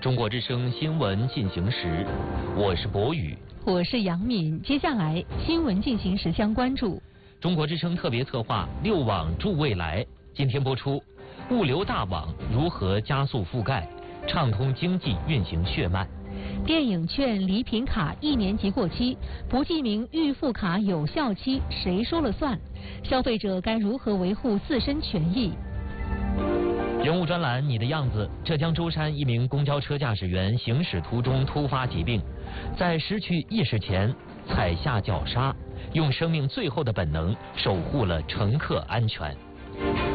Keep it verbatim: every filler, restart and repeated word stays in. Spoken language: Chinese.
中国之声新闻进行时，我是博宇， 我是杨敏。接下来新闻进行时将关注中国之声特别策划六网助未来，今天播出物流大网如何加速覆盖，畅通经济运行血脉。 电影券礼品卡一年即过期，不记名预付卡有效期谁说了算？消费者该如何维护自身权益？ 人物专栏你的样子。浙江舟山一名公交车驾驶员行驶途中突发疾病，在失去意识前踩下脚刹，用生命最后的本能守护了乘客安全。